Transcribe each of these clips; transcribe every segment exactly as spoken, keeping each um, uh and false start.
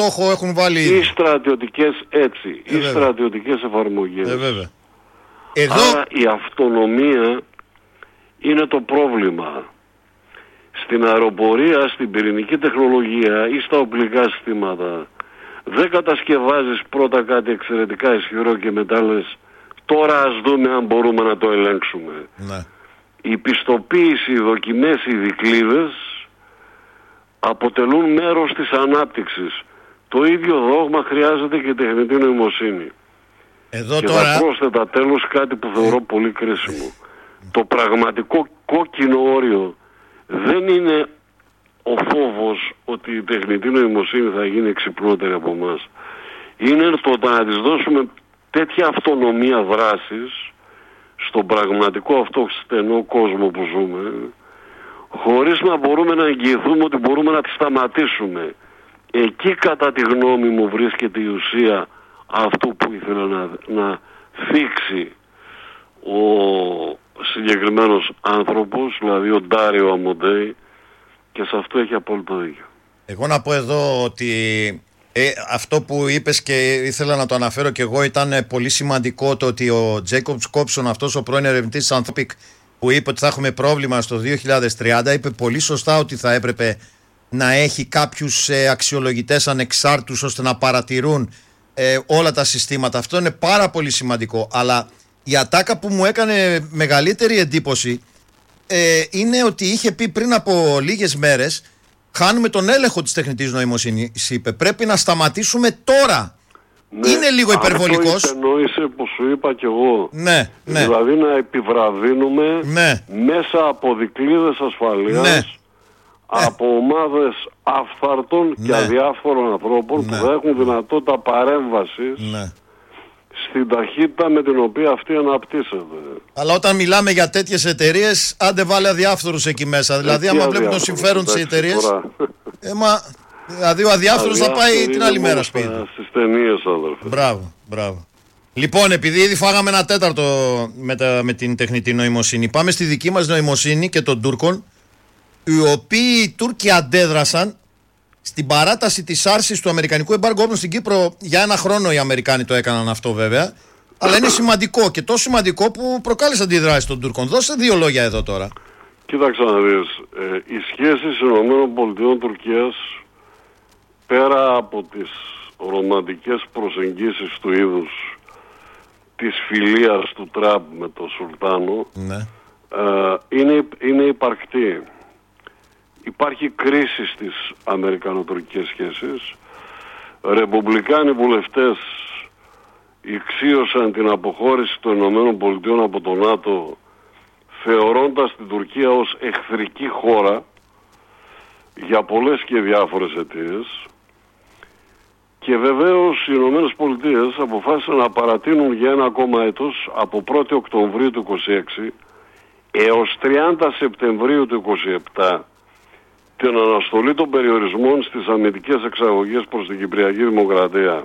στόχο έχουν βάλει ή στρατιωτικές έτσι, ε, ή στρατιωτικές εφαρμογές. Ε, βέβαια. Εδώ... Άρα η αυτονομία είναι το πρόβλημα. Στην αεροπορία, στην πυρηνική τεχνολογία ή στα οπλικά συστήματα δεν κατασκευάζεις πρώτα κάτι εξαιρετικά ισχυρό και μετά λες τώρα ας δούμε αν μπορούμε να το ελέγξουμε. Ναι. Η πιστοποίηση, οι δοκιμές, οι δικλείδες αποτελούν μέρος της ανάπτυξης. Το ίδιο δόγμα χρειάζεται και τεχνητή νοημοσύνη. Εδώ και τώρα... θα πρόσθετα τέλος κάτι που θεωρώ ε... πολύ κρίσιμο. Το πραγματικό κόκκινο όριο δεν είναι ο φόβος ότι η τεχνητή νοημοσύνη θα γίνει εξυπνότερη από εμάς. Είναι το να της δώσουμε τέτοια αυτονομία δράσης στον πραγματικό αυτό στενό κόσμο που ζούμε, χωρίς να μπορούμε να εγγυηθούμε ότι μπορούμε να τη σταματήσουμε. Εκεί κατά τη γνώμη μου βρίσκεται η ουσία αυτού που ήθελε να, να θίξει ο συγκεκριμένος άνθρωπος, δηλαδή ο Ντάριο Αμοντέι, και σε αυτό έχει απόλυτο δίκιο. Εγώ να πω εδώ ότι ε, αυτό που είπες και ήθελα να το αναφέρω και εγώ, ήταν πολύ σημαντικό το ότι ο Τζέικοπ Κόψον, αυτός ο πρώην ερευνητής της Anthropic που είπε ότι θα έχουμε πρόβλημα στο δύο χιλιάδες τριάντα, είπε πολύ σωστά ότι θα έπρεπε να έχει κάποιους ε, αξιολογητές ανεξάρτητους ώστε να παρατηρούν ε, όλα τα συστήματα. Αυτό είναι πάρα πολύ σημαντικό, αλλά η ατάκα που μου έκανε μεγαλύτερη εντύπωση ε, είναι ότι είχε πει πριν από λίγες μέρες χάνουμε τον έλεγχο της τεχνητής νοημοσύνης, είπε. Πρέπει να σταματήσουμε τώρα. Ναι, είναι λίγο υπερβολικός. Αυτό υπενόησε που σου είπα κι εγώ. Ναι, ναι. Δηλαδή να επιβραδύνουμε ναι. μέσα από δικλείδες ασφαλείας, ναι. από ναι. ομάδες αυθαρτών ναι. και αδιάφορων ανθρώπων ναι. που θα έχουν δυνατότητα παρέμβασης ναι. στην ταχύτητα με την οποία αυτή αναπτύσσεται. Αλλά όταν μιλάμε για τέτοιες εταιρείες, άντε βάλε αδιάφθορους εκεί μέσα. Δηλαδή, ε, άμα βλέπουν το συμφέρον της εταιρείας, ε, μα, δηλαδή ο αδιάφθορος θα πάει την άλλη μέρα σπίτι. Στις ταινίες, αδερφέ. Μπράβο, μπράβο. Λοιπόν, επειδή ήδη φάγαμε ένα τέταρτο με, τα, με την τεχνητή νοημοσύνη, πάμε στη δική μας νοημοσύνη και των Τούρκων, οι οποίοι οι Τούρκοι αντέδρασαν στην παράταση της άρσης του αμερικανικού εμπάργου όπλων στην Κύπρο. Για ένα χρόνο οι Αμερικάνοι το έκαναν αυτό βέβαια. Αλλά είναι σημαντικό και τόσο σημαντικό που προκάλεσε αντιδράσεις των Τούρκων. Δώσε δύο λόγια εδώ τώρα. Κοίταξε να δεις. Ε, οι σχέσεις ΗΠΑ-Τουρκίας, πέρα από τις ρομαντικές προσεγγίσεις του είδους της φιλίας του Τραμπ με τον Σουλτάνο, ναι. ε, είναι, είναι υπαρκτή. Υπάρχει κρίση στις αμερικανοτουρκικές σχέσεις. Ρεπουμπλικάνοι βουλευτές ηξίωσαν την αποχώρηση των ΗΠΑ από το ΝΑΤΟ, θεωρώντας την Τουρκία ως εχθρική χώρα για πολλές και διάφορες αιτίες. Και βεβαίως οι ΗΠΑ αποφάσισαν να παρατείνουν για ένα ακόμα έτος, από πρώτη Οκτωβρίου του είκοσι έξι έως τριάντα Σεπτεμβρίου του είκοσι επτά, την αναστολή των περιορισμών στις αμυντικές εξαγωγές προς την Κυπριακή Δημοκρατία.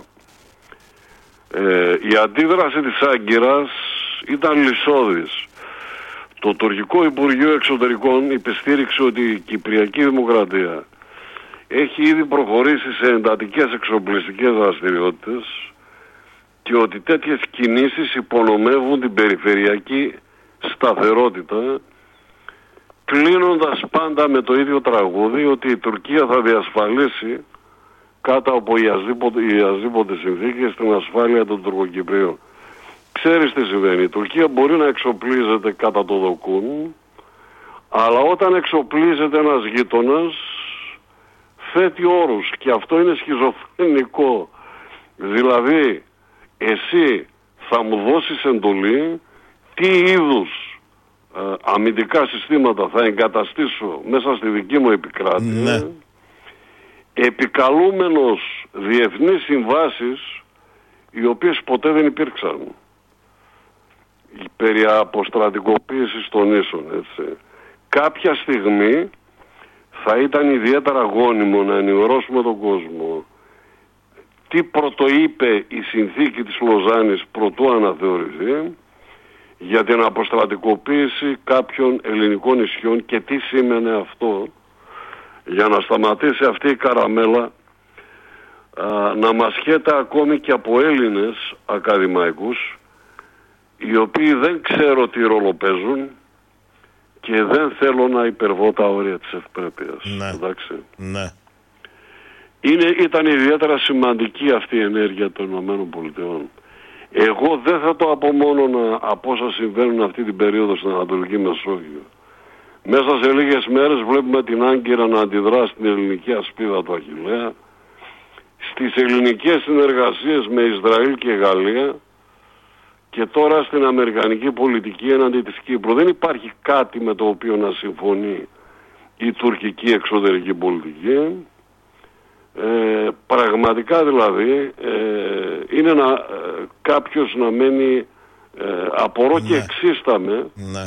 Ε, η αντίδραση της Άγκυρας ήταν λυσώδης. Το τουρκικό Υπουργείο Εξωτερικών υπεστήριξε ότι η Κυπριακή Δημοκρατία έχει ήδη προχωρήσει σε εντατικές εξοπλιστικές δραστηριότητες και ότι τέτοιες κινήσεις υπονομεύουν την περιφερειακή σταθερότητα, κλείνοντας πάντα με το ίδιο τραγούδι ότι η Τουρκία θα διασφαλίσει κάτω από οι ασδήποτε συνθήκες την ασφάλεια των Τουρκοκυπρίων. Ξέρεις τι συμβαίνει. Η Τουρκία μπορεί να εξοπλίζεται κατά το δοκούν, αλλά όταν εξοπλίζεται ένας γείτονας θέτει όρους και αυτό είναι σχιζοφρενικό. Δηλαδή εσύ θα μου δώσεις εντολή τι είδους ε, αμυντικά συστήματα θα εγκαταστήσω μέσα στη δική μου επικράτεια, ναι. επικαλούμενος διεθνείς συμβάσεις οι οποίες ποτέ δεν υπήρξαν περί αποστρατικοποίησης των ίσων, έτσι. Κάποια στιγμή θα ήταν ιδιαίτερα γόνιμο να ενημερώσουμε τον κόσμο τι πρωτοείπε η συνθήκη της Λοζάνης προτού αναθεωρηθεί για την αποστρατικοποίηση κάποιων ελληνικών νησιών και τι σήμαινε αυτό για να σταματήσει αυτή η καραμέλα α, να μασχέται ακόμη και από Έλληνες ακαδημαϊκούς, οι οποίοι δεν ξέρω τι ρόλο παίζουν και δεν θέλω να υπερβώ τα όρια της ευπρέπειας. Ναι. Εντάξει. Ναι. Είναι, ήταν ιδιαίτερα σημαντική αυτή η ενέργεια των ΗΠΑ. Εγώ δεν θα το απομόνωνα από όσα συμβαίνουν αυτή την περίοδο στην Ανατολική Μεσόγειο. Μέσα σε λίγες μέρες βλέπουμε την Άγκυρα να αντιδρά στην ελληνική ασπίδα του Αχιλλέα, στις ελληνικές συνεργασίες με Ισραήλ και Γαλλία και τώρα στην αμερικανική πολιτική έναντι της Κύπρου. Δεν υπάρχει κάτι με το οποίο να συμφωνεί η τουρκική εξωτερική πολιτική. Ε, πραγματικά δηλαδή ε, είναι να, ε, κάποιος να μένει ε, απορώ ναι. και εξίσταμε ναι.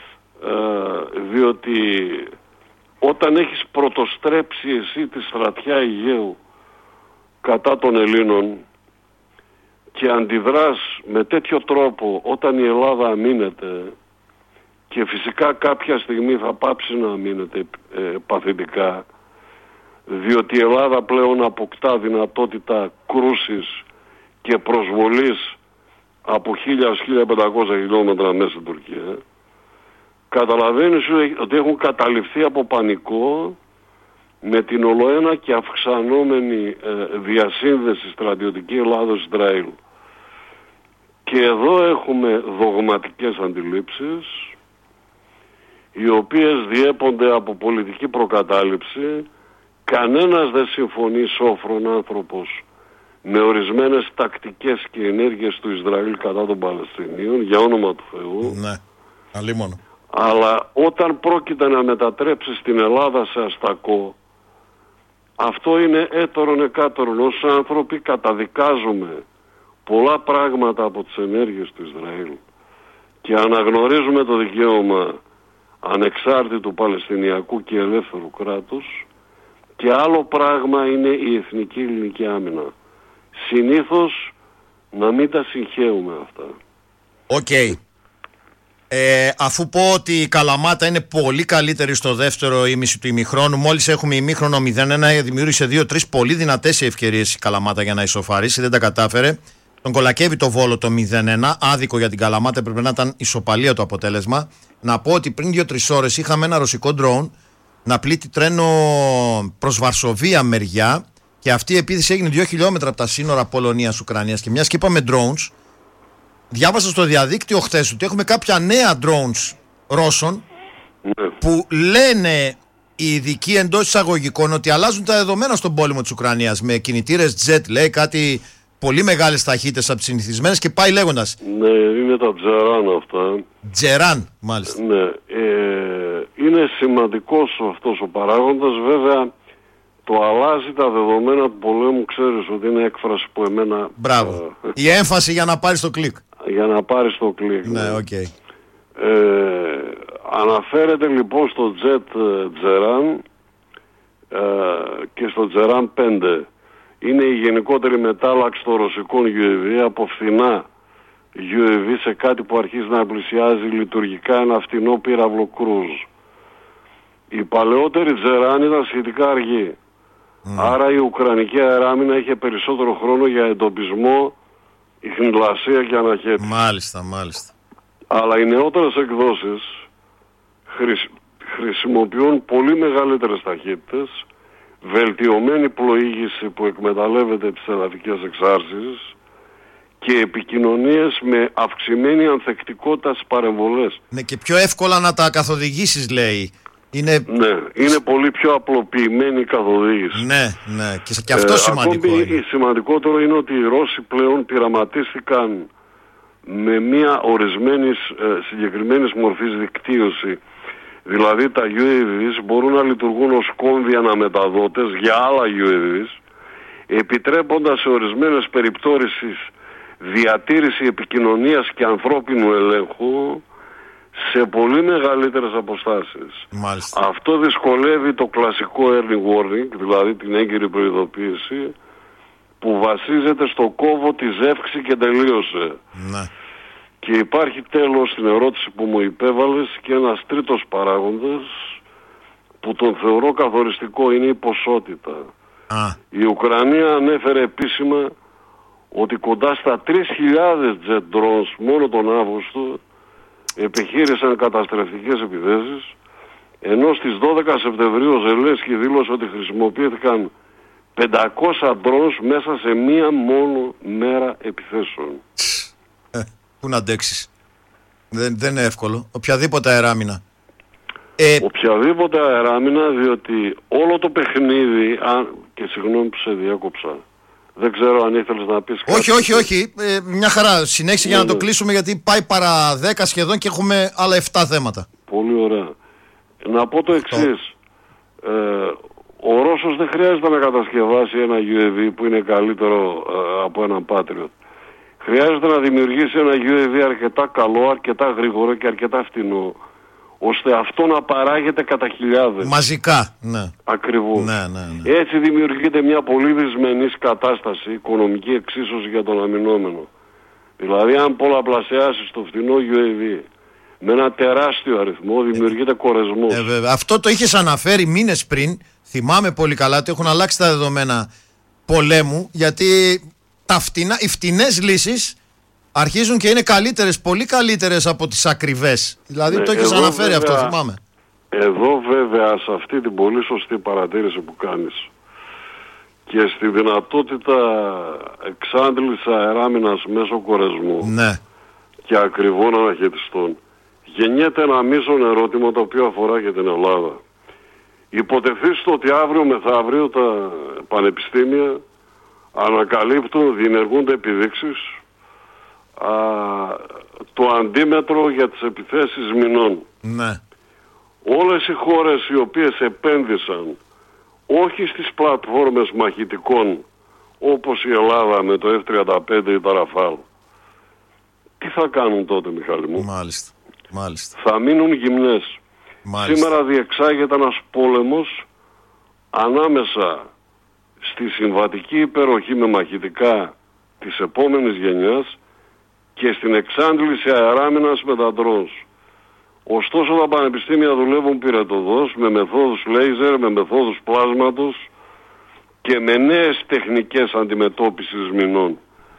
ε, διότι όταν έχεις πρωτοστρέψει εσύ τη στρατιά Αιγαίου κατά των Ελλήνων και αντιδράς με τέτοιο τρόπο όταν η Ελλάδα αμήνεται, και φυσικά κάποια στιγμή θα πάψει να αμήνεται ε, παθητικά, διότι η Ελλάδα πλέον αποκτά δυνατότητα κρούσης και προσβολής από χίλια έως χίλια πεντακόσια χιλιόμετρα μέσα στην Τουρκία, καταλαβαίνεις ότι έχουν καταληφθεί από πανικό με την ολοένα και αυξανόμενη ε, διασύνδεση στρατιωτική Ελλάδος-Ισραήλ. Και εδώ έχουμε δογματικές αντιλήψεις, οι οποίες διέπονται από πολιτική προκατάληψη. Κανένας δεν συμφωνεί σόφρον άνθρωπος με ορισμένες τακτικές και ενέργειες του Ισραήλ κατά των Παλαιστινίων, για όνομα του Θεού. Ναι, αλίμονο. Αλλά όταν πρόκειται να μετατρέψει την Ελλάδα σε αστακό, αυτό είναι έτερον εκάτερον. Ως άνθρωποι καταδικάζουμε πολλά πράγματα από τις ενέργειες του Ισραήλ και αναγνωρίζουμε το δικαίωμα ανεξάρτητου Παλαιστινιακού και ελεύθερου κράτους, και άλλο πράγμα είναι η εθνική ελληνική άμυνα. Συνήθως να μην τα συγχαίουμε αυτά. Οκ. Okay. Ε, αφού πω ότι η Καλαμάτα είναι πολύ καλύτερη στο δεύτερο ήμιση του ημιχρόνου, μόλις έχουμε ημίχρονο μηδέν ένα, δημιούργησε δύο τρεις πολύ δυνατές ευκαιρίες η Καλαμάτα για να ισοφαρίσει, δεν τα κατάφερε. Τον κολακεύει το Βόλο το μηδέν ένα, άδικο για την Καλαμάτα, έπρεπε να ήταν ισοπαλία το αποτέλεσμα. Να πω ότι πριν δύο τρεις ώρες είχαμε ένα ρωσικό ντρόουν να πλήττει τρένο προς Βαρσοβία μεριά, και αυτή η επίθεση έγινε δύο χιλιόμετρα από τα σύνορα Πολωνίας-Ουκρανίας. Και μιας και είπαμε drones, διάβασα στο διαδίκτυο χθες ότι έχουμε κάποια νέα drones Ρώσων που λένε οι ειδικοί εντός εισαγωγικών ότι αλλάζουν τα δεδομένα στον πόλεμο της Ουκρανίας με κινητήρες jet, λέει κάτι πολύ μεγάλες ταχύτητες από τις συνηθισμένες και πάει λέγοντας. Ναι, είναι τα Τζεράν αυτά. Τζεράν, μάλιστα. Ναι, ε, είναι σημαντικός αυτός ο παράγοντας. Βέβαια το αλλάζει τα δεδομένα του πολέμου, ξέρεις ότι είναι έκφραση που εμένα... Μπράβο. Ε, Η έμφαση για να πάρεις το κλικ. Για να πάρεις το κλικ. Ναι, οκ. Okay. Ε, αναφέρεται λοιπόν στο jet Τζεράν ε, και στο Τζεράν πέντε. Είναι η γενικότερη μετάλλαξη των ρωσικών γιου έι βι από φθηνά γιου έι βι σε κάτι που αρχίζει να πλησιάζει λειτουργικά ένα φτηνό πύραυλο κρούζ. Η παλαιότερη Τζεράν ήταν σχετικά αργή. Mm. Άρα η Ουκρανική αεράμινα είχε περισσότερο χρόνο για εντοπισμό, ιχνηλασία και αναχέτηση. Μάλιστα, μάλιστα. Αλλά οι νεότερες εκδόσεις χρησι... χρησιμοποιούν πολύ μεγαλύτερες ταχύτητες, βελτιωμένη πλοήγηση που εκμεταλλεύεται τις εδαφικές εξάρσεις και επικοινωνίες με αυξημένη ανθεκτικότητα στις παρεμβολές. Ναι, και πιο εύκολα να τα καθοδηγήσεις, λέει. Είναι... Ναι, είναι πολύ πιο απλοποιημένη η καθοδήγηση. Ναι, ναι, και, και αυτό ε, σημαντικό ακόμη είναι. Σημαντικότερο είναι ότι οι Ρώσοι πλέον πειραματίστηκαν με μια ορισμένη ε, συγκεκριμένης μορφής δικτύωση. Δηλαδή τα γιου έι βις μπορούν να λειτουργούν ως κόμβοι αναμεταδότες για άλλα γιου έι βις, επιτρέποντας σε ορισμένες περιπτώσεις διατήρηση επικοινωνίας και ανθρώπινου ελέγχου σε πολύ μεγαλύτερες αποστάσεις. Μάλιστα. Αυτό δυσκολεύει το κλασικό early warning, δηλαδή την έγκυρη προειδοποίηση, που βασίζεται στο κόβω, τη ζεύξη και τελείωσε. Ναι. Και υπάρχει τέλος στην ερώτηση που μου υπέβαλες και ένας τρίτος παράγοντας που τον θεωρώ καθοριστικό, είναι η ποσότητα. Α. Η Ουκρανία ανέφερε επίσημα ότι κοντά στα τρεις χιλιάδες jet drones μόνο τον Αύγουστο επιχείρησαν καταστρεφτικές επιθέσεις, ενώ στις δώδεκα Σεπτεμβρίου ο Ζελένσκι δήλωσε ότι χρησιμοποιήθηκαν πεντακόσια drones μέσα σε μία μόνο μέρα επιθέσεων. Ε, πού να αντέξεις. Δεν, δεν είναι εύκολο. Οποιαδήποτε αεράμινα. Ε... Οποιαδήποτε αεράμινα, διότι όλο το παιχνίδι, αν... και συγγνώμη που σε διάκοψα, δεν ξέρω αν ήθελες να πεις κάτι. Όχι, όχι, όχι. Ε, μια χαρά. Συνέχισε για να το κλείσουμε, γιατί πάει παρά δέκα σχεδόν και έχουμε άλλα επτά θέματα. Πολύ ωραία. Να πω το εξής. Ε, ο Ρώσος δεν χρειάζεται να κατασκευάσει ένα γιου έι βι που είναι καλύτερο ε, από έναν Patriot. Χρειάζεται να δημιουργήσει ένα γιου έι βι αρκετά καλό, αρκετά γρήγορο και αρκετά φτηνό, ώστε αυτό να παράγεται κατά χιλιάδες. Μαζικά, ναι. Ακριβώς. Ναι, ναι, ναι. Έτσι δημιουργείται μια πολύ δυσμενής κατάσταση, οικονομική εξίσωση για τον αμυνόμενο. Δηλαδή αν πολλαπλασιάσεις το φτηνό γιου έι βι με ένα τεράστιο αριθμό, δημιουργείται κορεσμός. Ε, βέβαια. Αυτό το είχες αναφέρει μήνες πριν. Θυμάμαι πολύ καλά ότι έχουν αλλάξει τα δεδομένα πολέμου, γιατί τα φτηνά, οι φτηνές λύσεις αρχίζουν και είναι καλύτερες, πολύ καλύτερες από τις ακριβές. Δηλαδή ναι, το έχεις αναφέρει βέβαια, αυτό, θυμάμαι. Εδώ βέβαια σε αυτή την πολύ σωστή παρατήρηση που κάνεις και στη δυνατότητα εξάντλησης αεράμινας μέσω κορεσμού, ναι, και ακριβών αναχαιτιστών, γεννιέται ένα μείζον ερώτημα το οποίο αφορά και την Ελλάδα. Υποτεθείστε ότι αύριο μεθαύριο τα πανεπιστήμια ανακαλύπτουν, διενεργούνται επιδείξεις, α, το αντίμετρο για τις επιθέσεις μηνών. Ναι. Όλες οι χώρες οι οποίες επένδυσαν όχι στις πλατφόρμες μαχητικών όπως η Ελλάδα με το εφ τριάντα πέντε ή τα Ραφάλ, τι θα κάνουν τότε, Μιχάλη μου? Μάλιστα. Μάλιστα. Θα μείνουν γυμνές. Μάλιστα. Σήμερα διεξάγεται ένας πόλεμος ανάμεσα στη συμβατική υπεροχή με μαχητικά της επόμενης γενιάς και στην εξάντληση αεράμινας με τα drones. Ωστόσο τα πανεπιστήμια δουλεύουν πυρετοδός με μεθόδους λέιζερ, με μεθόδους πλάσματος και με νέες τεχνικές αντιμετώπισης μηνών.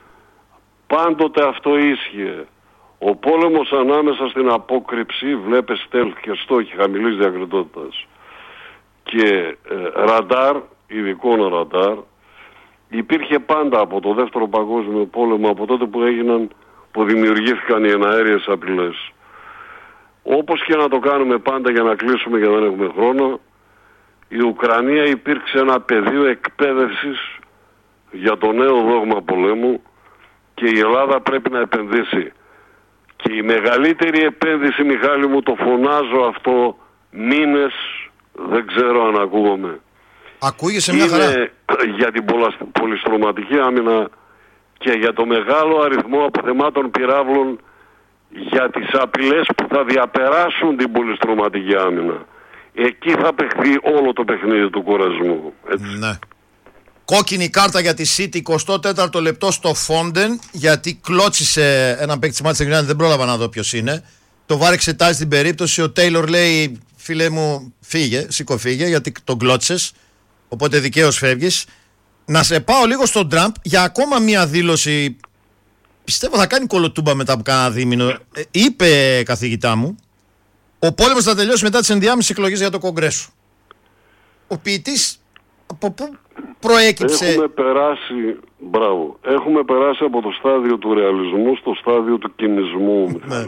Πάντοτε αυτό ίσχυε. Ο πόλεμος ανάμεσα στην απόκρυψη, βλέπε stealth και στόχοι χαμηλής διακριτότητας, και ε, ραντάρ, ειδικών ραντάρ, υπήρχε πάντα από το δεύτερο παγκόσμιο πόλεμο, από τότε που έγιναν, που δημιουργήθηκαν οι εναέριες απειλές. Όπως και να το κάνουμε πάντα, για να κλείσουμε γιατί δεν έχουμε χρόνο, η Ουκρανία υπήρξε ένα πεδίο εκπαίδευσης για το νέο δόγμα πολέμου και η Ελλάδα πρέπει να επενδύσει. Και η μεγαλύτερη επένδυση, Μιχάλη μου, το φωνάζω αυτό μήνες, δεν ξέρω αν ακούγομαι, ακούγεσαι μια χαρά, είναι για την πολυστρωματική άμυνα και για το μεγάλο αριθμό αποθεμάτων πυράβλων για τις απειλές που θα διαπεράσουν την πολυστρωματική άμυνα. Εκεί θα παιχθεί όλο το παιχνίδι του κορεσμού. Έτσι. Ναι. Κόκκινη κάρτα για τη City, εικοστό τέταρτο λεπτό στο Φόντεν, γιατί κλώτσισε έναν παίκτη της Manchester United, δεν πρόλαβα να δω ποιος είναι. Το βάρ εξετάζει την περίπτωση, ο Τέιλορ λέει, φίλε μου, φύγε, σήκω φύγε, γιατί τον κλώτσες, οπότε δικαίως φεύγεις. Να σε πάω λίγο στον Τραμπ για ακόμα μία δήλωση, πιστεύω θα κάνει κολοτούμπα μετά από κάνα δίμηνο. Ε, είπε, καθηγητά μου, ο πόλεμος θα τελειώσει μετά τις ενδιάμεσες εκλογές για το Κογκρέσο. Ο ποιητής από πού προέκυψε? Έχουμε περάσει, μπράβο, έχουμε περάσει από το στάδιο του ρεαλισμού στο στάδιο του κινησμού. Ναι.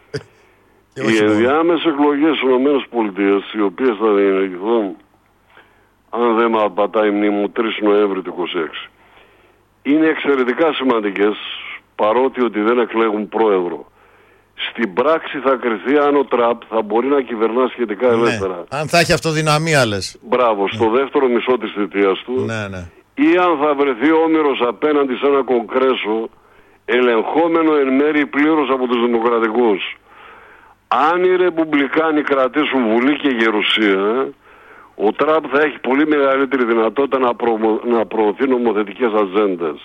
Οι ενδιάμεσες εκλογές στις ΗΠΑ, οι οποίες θα διενεργηθούν, αν δεν με απατάει η μνήμη μου, τρεις Νοέμβρη του είκοσι έξι, είναι εξαιρετικά σημαντικές, παρότι ότι δεν εκλέγουν πρόεδρο. Στην πράξη θα κριθεί αν ο Τραμπ θα μπορεί να κυβερνά σχετικά ελεύθερα. Ναι, αν θα έχει αυτοδυναμία, λες. Μπράβο, στο ναι. δεύτερο μισό της θητείας του. Ναι, ναι. Ή αν θα βρεθεί όμηρος απέναντι σε ένα κογκρέσο ελεγχόμενο εν μέρει πλήρως από τους δημοκρατικούς. Αν οι ρεπουμπλικάνοι κρατήσουν βουλή και γερουσία, ο Τραμπ θα έχει πολύ μεγαλύτερη δυνατότητα να, προ... να προωθεί νομοθετικές ατζέντες.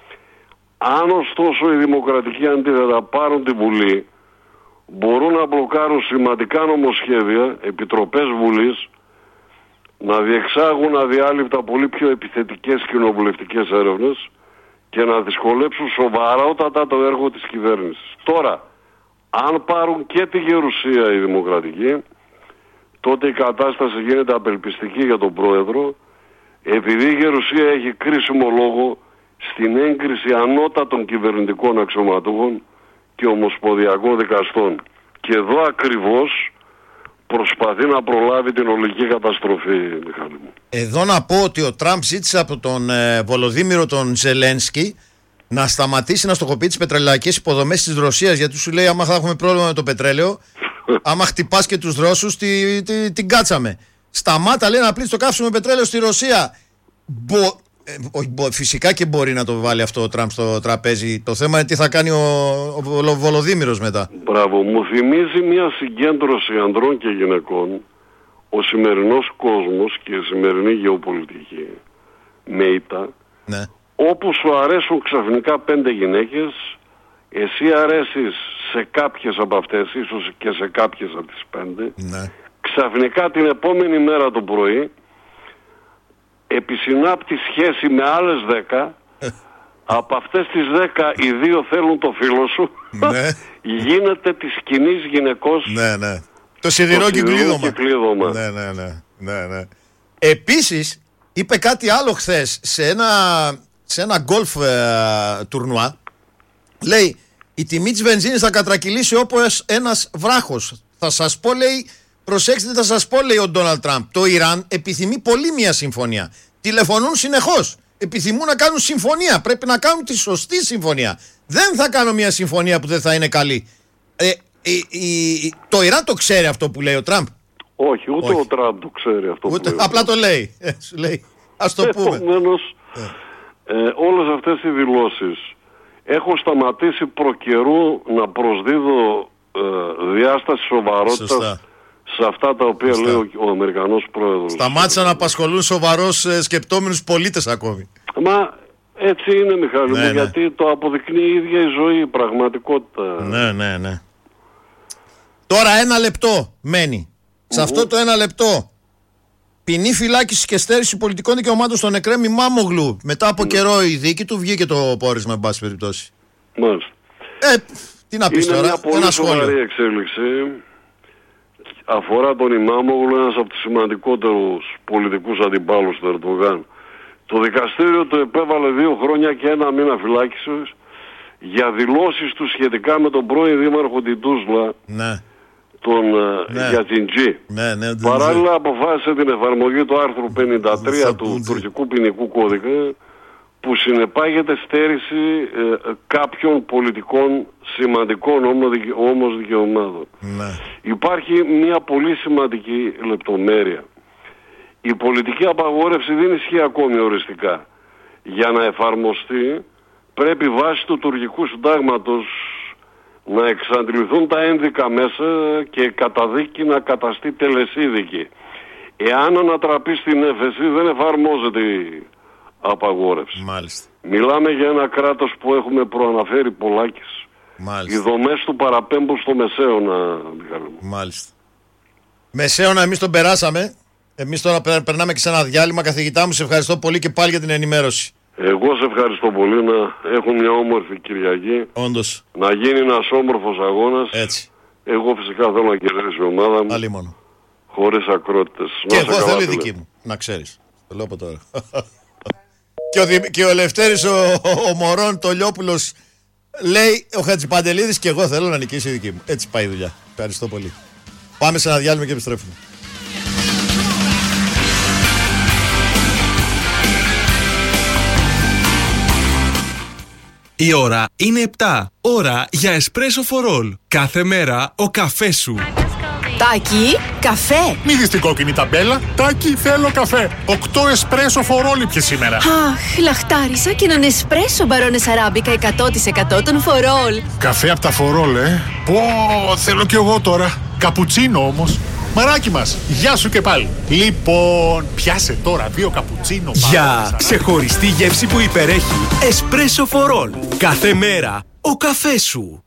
Αν ωστόσο οι δημοκρατικοί αντίθετα πάρουν τη βουλή, μπορούν να μπλοκάρουν σημαντικά νομοσχέδια, επιτροπές βουλής, να διεξάγουν αδιάλειπτα πολύ πιο επιθετικές κοινοβουλευτικές έρευνες και να δυσκολέψουν σοβαρότατα το έργο της κυβέρνησης. Τώρα, αν πάρουν και τη Γερουσία οι Δημοκρατικοί, τότε η κατάσταση γίνεται απελπιστική για τον Πρόεδρο, επειδή η Γερουσία έχει κρίσιμο λόγο στην έγκριση ανώτατων κυβερνητικών αξιωματούχων και ομοσπονδιακών δικαστών. Και εδώ ακριβώς προσπαθεί να προλάβει την ολική καταστροφή, Μιχάλη μου. Εδώ να πω ότι ο Τραμπ ζήτησε από τον ε, Βολοδίμηρο τον Ζελένσκι να σταματήσει να στοχοποιεί τις πετρελαϊκές υποδομές της Ρωσίας, γιατί σου λέει άμα θα έχουμε πρόβλημα με το πετρέλαιο, άμα χτυπάς και τους Ρώσους τη, τη, την κάτσαμε. Σταμάτα, λέει, να πλύνεις το καύσιμο με πετρέλαιο στη Ρωσία. Μπο, ε, μπο, φυσικά και μπορεί να το βάλει αυτό ο Τραμπ στο τραπέζι. Το θέμα είναι τι θα κάνει ο, ο, ο Βολοδίμηρος μετά. Μπράβο, μου θυμίζει μια συγκέντρωση ανδρών και γυναικών ο σημερινός κόσμος και η σημερινή γεωπολιτική ΜΕΙΤΑ, ναι. όπου σου αρέσουν ξαφνικά πέντε γυναίκες, εσύ αρέσεις σε κάποιες από αυτές, ίσως και σε κάποιες από τις πέντε, ναι. Ξαφνικά την επόμενη μέρα το πρωί επισυνάπτει σχέση με άλλες δέκα. Από αυτές τις δέκα οι δύο θέλουν το φίλο σου. Ναι. Γίνεται της κοινής γυναικός. Ναι, ναι. Το σιδηρό κυκλίδωμα. Ναι, ναι, ναι, ναι, ναι. Επίσης είπε κάτι άλλο χθες σε ένα, σε ένα γκολφ ε, τουρνουά. Λέει, η τιμή της βενζίνης θα κατρακυλήσει όπως ένας βράχος. Θα σας πω, λέει, προσέξτε, θα σας πω, λέει ο Ντόναλντ Τραμπ, το Ιράν επιθυμεί πολύ μια συμφωνία. Τηλεφωνούν συνεχώς. Επιθυμούν να κάνουν συμφωνία. Πρέπει να κάνουν τη σωστή συμφωνία. Δεν θα κάνω μια συμφωνία που δεν θα είναι καλή. Ε, η, η, το Ιράν το ξέρει αυτό που λέει ο Τραμπ? Όχι, ούτε Όχι. ο Τραμπ το ξέρει αυτό ούτε, που λέει. Απλά το λέει. Ε, σου λέει. Ας το πούμε. Επομένως, ε. ε, όλες αυτές οι δηλώσεις έχω σταματήσει προκαιρού να προσδίδω ε, διάσταση σοβαρότητας σε αυτά τα οποία Σωστά. λέει ο, ο Αμερικανός πρόεδρος. Σταμάτησαν να απασχολούν σοβαρός ε, σκεπτόμενους πολίτες ακόμη. Μα έτσι είναι, Μιχάλη ναι, μου, ναι. γιατί το αποδεικνύει η ίδια η ζωή, η πραγματικότητα. Ναι, ναι, ναι. Τώρα ένα λεπτό μένει. Mm-hmm. Σε αυτό το ένα λεπτό, ποινή φυλάκιση και στέρηση πολιτικών δικαιωμάτων στον Εκρέμ Μάμογλου. Μετά από mm. καιρό η δίκη του βγήκε το πόρισμα, εν πάση περιπτώσει. Μάλιστα. Ε, τι να πεις είναι τώρα, μια πολύ σοβαρή εξέλιξη. Αφορά τον Ημάμογλου, ένας από τους σημαντικότερους πολιτικούς αντιπάλους του Ερντογάν. Το δικαστήριο του επέβαλε δύο χρόνια και ένα μήνα φυλάκισης για δηλώσεις του σχετικά με τον πρώην δήμαρχο την Τούσλα, ναι. τον ναι. Γιατζιντζή. Ναι, ναι, Παράλληλα αποφάσισε την εφαρμογή του άρθρου πενήντα τρία του τουρκικού ποινικού κώδικα, που συνεπάγεται στέρηση ε, κάποιων πολιτικών σημαντικών όμως δικαιωμάτων. Ναι. Υπάρχει μια πολύ σημαντική λεπτομέρεια. Η πολιτική απαγόρευση δεν ισχύει ακόμη οριστικά. Για να εφαρμοστεί πρέπει βάσει του τουρκικού συντάγματος να εξαντληθούν τα ένδικα μέσα και κατά δίκη να καταστεί τελεσίδικη. Εάν ανατραπεί στην έφεση δεν εφαρμόζεται η απαγόρευση. Μάλιστα. Μιλάμε για ένα κράτος που έχουμε προαναφέρει πολλάκις. Μάλιστα. Οι δομές του παραπέμπουν στο Μεσαίωνα. Μάλιστα. Μεσαίωνα εμείς τον περάσαμε. Εμείς τώρα περνάμε και σε ένα διάλειμμα. Καθηγητά μου, σε ευχαριστώ πολύ και πάλι για την ενημέρωση. Εγώ σε ευχαριστώ πολύ. Να έχουν μια όμορφη Κυριακή. Όντως. Να γίνει ένας όμορφος αγώνας. Έτσι. Εγώ φυσικά θέλω να κερδίσει η ομάδα μου. Άλλη μόνο. Χωρίς ακρότητες. Και εγώ θέλω η δική μου. Να ξέρεις. Το λέω από τώρα. Και ο, και ο Λευτέρης ο, ο, ο Μωρών, το Λιόπουλος, λέει ο Χατζηπαντελίδης και εγώ θέλω να νικήσει η δική μου. Έτσι πάει η δουλειά. Ευχαριστώ πολύ. Πάμε σε ένα διάλειμμα και επιστρέφουμε. Η ώρα είναι επτά. Ώρα για Espresso for All. Κάθε μέρα ο καφές σου. Τάκη, καφέ. Μη κόκκινη ταμπέλα. Τάκη, θέλω καφέ. Οκτώ εσπρέσο φορόλι πια σήμερα. Αχ, λαχτάρισα και έναν εσπρέσο μπαρόνες αράμπικα εκατό τοις εκατό των φορόλ. Καφέ από τα φορόλ, ε. Πω, θέλω κι εγώ τώρα. Καπουτσίνο όμως. Μαράκι μας, γεια σου και πάλι. Λοιπόν, πιάσε τώρα δύο καπουτσίνο. Για ξεχωριστή γεύση που υπερέχει. Espresso for All. Κάθε μέρα ο καφές σου.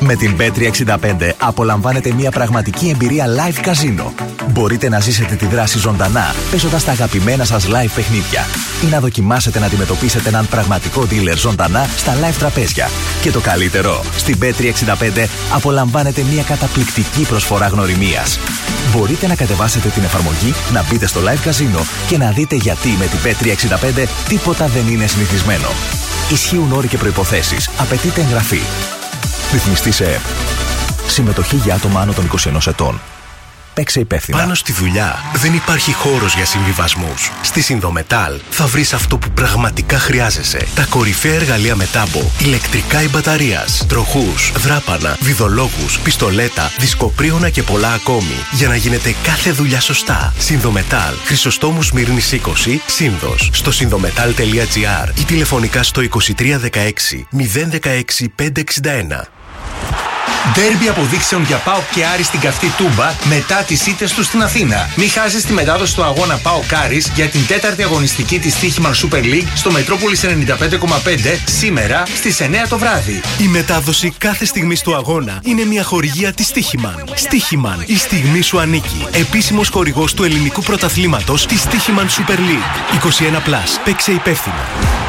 Με την μπετ τριακόσια εξήντα πέντε απολαμβάνετε μια πραγματική εμπειρία live καζίνο. Μπορείτε να ζήσετε τη δράση ζωντανά, παίζοντας τα αγαπημένα σας live παιχνίδια ή να δοκιμάσετε να αντιμετωπίσετε έναν πραγματικό dealer ζωντανά στα live τραπέζια. Και το καλύτερο, στην μπετ τριακόσια εξήντα πέντε απολαμβάνετε μια καταπληκτική προσφορά γνωριμίας. Μπορείτε να κατεβάσετε την εφαρμογή, να μπείτε στο live καζίνο και να δείτε γιατί με την μπετ τριακόσια εξήντα πέντε τίποτα δεν είναι συνηθισμένο. Ισχύουν όροι και προϋποθέσεις. Απαιτείται εγγραφή. Ρυθμιστή σε ΕΠ. Συμμετοχή για άτομα άνω των είκοσι ενός ετών. Παίξε υπεύθυνα. Πάνω στη δουλειά δεν υπάρχει χώρος για συμβιβασμούς. Στη Συνδομετάλ θα βρεις αυτό που πραγματικά χρειάζεσαι. Τα κορυφαία εργαλεία με τάμπο, ηλεκτρικά ή μπαταρίας, τροχούς, δράπανα, βιδολόγους, πιστολέτα, δισκοπρίωνα και πολλά ακόμη. Για να γίνεται κάθε δουλειά σωστά. Συνδομετάλ. Χρυσοστόμου Σμύρνης είκοσι, Σύνδος. Στο συνδομετάλ τελεία τζι άρ ή τηλεφωνικά στο είκοσι τρία δεκαέξι μηδέν δεκαέξι πεντακόσια εξήντα ένα. Ντέρμπι αποδείξεων για ΠΑΟΚ και Άρη στην καυτή Τούμπα μετά τις ήττες του στην Αθήνα. Μη χάσεις τη μετάδοση του αγώνα ΠΑΟΚ Άρης για την τέταρτη αγωνιστική της Στίχημαν Super League στο Μετρόπολης ενενήντα πέντε κόμμα πέντε σήμερα στις εννιά το βράδυ. Η μετάδοση κάθε στιγμής του αγώνα είναι μια χορηγία της Στίχημαν. Στίχημαν, η στιγμή σου ανήκει. Επίσημος χορηγός του ελληνικού πρωταθλήματος της Στίχημαν Super League. είκοσι ένα συν. Παίξε υπεύθυνα.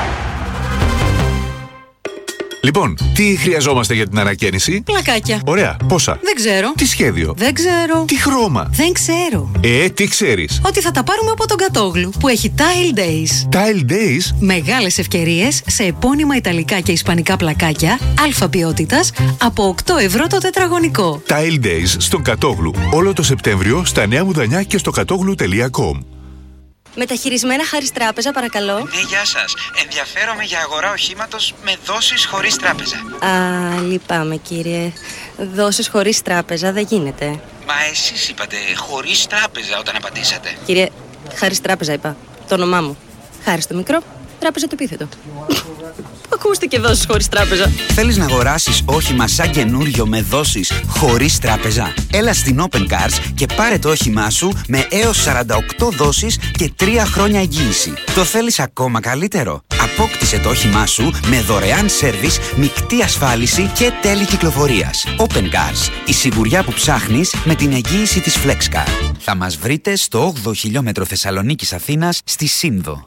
Λοιπόν, τι χρειαζόμαστε για την ανακαίνιση? Πλακάκια. Ωραία. Πόσα? Δεν ξέρω. Τι σχέδιο? Δεν ξέρω. Τι χρώμα? Δεν ξέρω. Ε, τι ξέρεις? Ότι θα τα πάρουμε από τον Κατόγλου που έχει Tile Days. Tile Days? Μεγάλες ευκαιρίες σε επώνυμα ιταλικά και ισπανικά πλακάκια αλφα ποιότητας από οκτώ ευρώ το τετραγωνικό. Tile Days στον Κατόγλου. Όλο το Σεπτέμβριο στα Νέα Μουδανιά και στο κατόγλου τελεία κομ. Μεταχειρισμένα Χάρις Τράπεζα, παρακαλώ. Ναι, γεια σας. Ενδιαφέρομαι για αγορά οχήματος με δόσεις χωρίς τράπεζα. Α, λυπάμαι κύριε. Δόσεις χωρίς τράπεζα δεν γίνεται. Μα εσείς είπατε χωρίς τράπεζα όταν απαντήσατε. Κύριε, Χάρις Τράπεζα είπα. Το όνομά μου. Χάρις το μικρό, Τράπεζα το επίθετο. Ακούστηκε δόσεις χωρίς τράπεζα. Θέλεις να αγοράσεις όχημα σαν καινούριο με δόσεις χωρίς τράπεζα? Έλα στην Open Cars και πάρε το όχημά σου με έως σαράντα οκτώ δόσεις και τρία χρόνια εγγύηση. Το θέλεις ακόμα καλύτερο? Απόκτησε το όχημά σου με δωρεάν σέρβις, μεικτή ασφάλιση και τέλη κυκλοφορίας. Open Cars, η σιγουριά που ψάχνεις με την εγγύηση της FlexCar. Θα μας βρείτε στο όγδοο χιλιόμετρο Θεσσαλονίκης Αθήνας στη Σύνδο.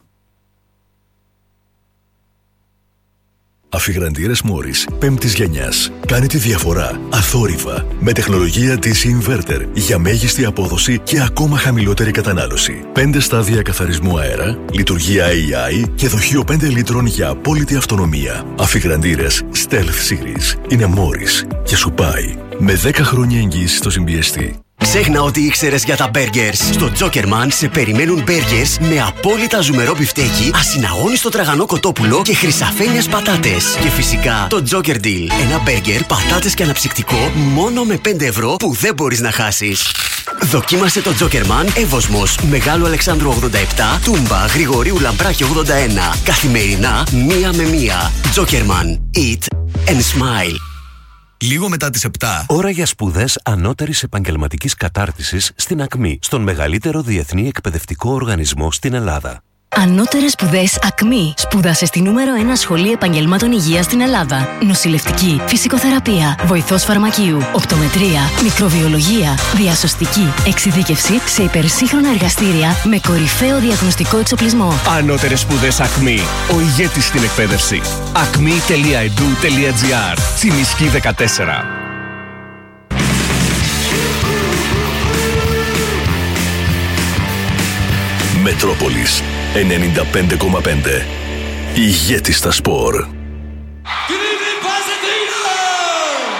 Αφιγραντήρες Μόρις πέμπτης γενιάς. Κάνει τη διαφορά αθόρυβα με τεχνολογία ντι σι Inverter για μέγιστη απόδοση και ακόμα χαμηλότερη κατανάλωση. Πέντε στάδια καθαρισμού αέρα, λειτουργία έι άι και δοχείο πέντε λίτρων για απόλυτη αυτονομία. Αφιγραντήρες Stealth Series είναι Μόρις και σου πάει με δέκα χρόνια εγγύηση στο συμπιεστή. Ξέχνα ό,τι ήξερες για τα μπέργκερς. Στο Jokerman σε περιμένουν μπέργκερς με απόλυτα ζουμερό μπιφτέκι, ασυναγώνιστο τραγανό κοτόπουλο και χρυσαφένιες πατάτες. Και φυσικά το Joker Deal. Ένα μπέργκερ, πατάτες και αναψυκτικό μόνο με πέντε ευρώ που δεν μπορείς να χάσεις. Δοκίμασε το Jokerman Εύωσμος, Μεγάλου Αλεξάνδρου ογδόντα επτά, Τούμπα, Γρηγορίου Λαμπράκη ογδόντα ένα. Καθημερινά, μία με μία. Jokerman. Eat and smile. Λίγο μετά τις επτά. Ώρα για σπουδές ανώτερης επαγγελματικής κατάρτισης στην ΑΚΜΗ, στον μεγαλύτερο διεθνή εκπαιδευτικό οργανισμό στην Ελλάδα. Ανώτερες σπουδές ΑΚΜΗ. Σπούδασε στη νούμερο ένα σχολή επαγγελμάτων υγείας στην Ελλάδα. Νοσηλευτική, φυσικοθεραπεία, βοηθός φαρμακείου, οπτομετρία, μικροβιολογία, διασωστική, εξειδίκευση σε υπερσύγχρονα εργαστήρια με κορυφαίο διαγνωστικό εξοπλισμό. Ανώτερες σπουδές ΑΚΜΗ. Ο ηγέτης στην εκπαίδευση. ακμή τελεία ι ντι γιου τελεία τζι άρ. Τσιμισκή δεκατέσσερα. Μετρόπολης ενενήντα πέντε κόμμα πέντε. Ηγέτη στα σπορ.